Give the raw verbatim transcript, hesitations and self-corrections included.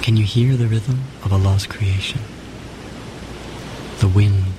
Can you hear the rhythm of Allah's creation? The wind